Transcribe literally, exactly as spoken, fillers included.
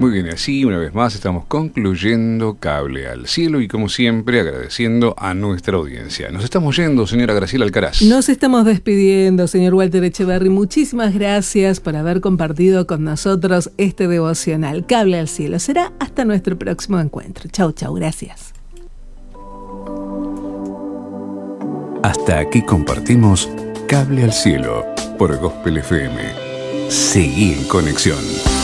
Muy bien, así una vez más estamos concluyendo Cable al Cielo y como siempre agradeciendo a nuestra audiencia. Nos estamos yendo, señora Graciela Alcaraz. Nos estamos despidiendo, señor Walter Echeverry. Muchísimas gracias por haber compartido con nosotros este devocional. Cable al Cielo. Será hasta nuestro próximo encuentro. Chau, chau, gracias. Hasta aquí compartimos Cable al Cielo por Gospel F M. Seguí en conexión.